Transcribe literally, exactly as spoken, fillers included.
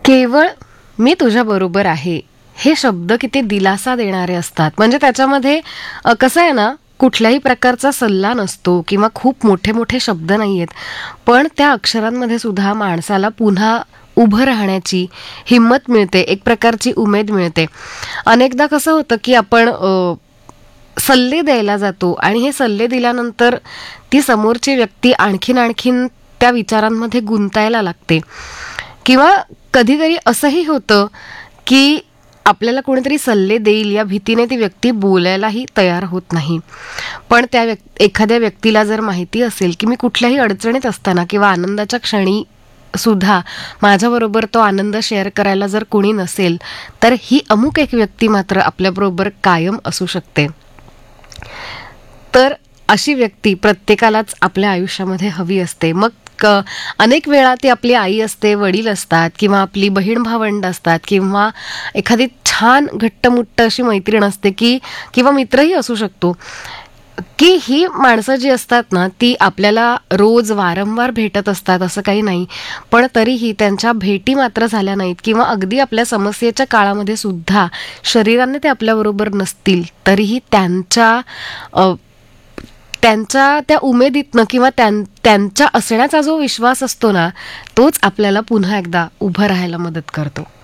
केवळ मी तुझ्या बरोबर आहे हे शब्द किती दिलासा देणारे असतात. म्हणजे त्याच्यामध्ये अ, कसं आहे ना, कुठल्याही प्रकारचा सल्ला नसतो किंवा खूप मोठे मोठे शब्द नाहीयेत, पण त्या अक्षरांमध्ये सुद्धा माणसाला पुन्हा उभं राहण्याची हिंमत मिळते, एक प्रकारची उमेद मिळते. अनेकदा कसं होतं की आपण अ, सल्ले द्यायला जातो आणि हे सल्ले दिल्यानंतर ती समोरची व्यक्ती आणखीन आणखीन त्या विचारांमध्ये गुंतायला लागते. किंवा कधीतरी असंही होतं की आपल्याला कोणीतरी सल्ले देईल या भीतीने ती व्यक्ती बोलायलाही तयार होत नाही. पण त्या व्यक् एखाद्या व्यक्तीला जर माहिती असेल की मी कुठल्याही अडचणीत असताना किंवा आनंदाच्या क्षणी सुद्धा माझ्याबरोबर तो आनंद शेअर करायला जर कोणी नसेल, तर ही अमुक एक व्यक्ती मात्र आपल्याबरोबर कायम असू शकते. तर अशी व्यक्ती प्रत्येकालाच आपल्या आयुष्यामध्ये हवी असते. मग क अनेक वेळा ती आपली आई असते, वडील असतात किंवा आपली बहीण भावंड असतात किंवा एखादी छान घट्टमुट्ट अशी मैत्रीण असते की किंवा मित्रही असू शकतो, की ही माणसं जी असतात ना, ती आपल्याला रोज वारंवार भेटत असतात असं काही नाही. पण तरीही त्यांच्या भेटी मात्र झाल्या नाहीत किंवा अगदी आपल्या समस्येच्या काळामध्ये सुद्धा शरीराने ते आपल्याबरोबर नसतील, तरीही त्यांच्या अ, त्यांच्या त्या उमेदीतनं किंवा त्यां त्यांच्या असण्याचा जो विश्वास असतो ना, तोच आपल्याला पुन्हा एकदा उभं राहायला मदत करतो.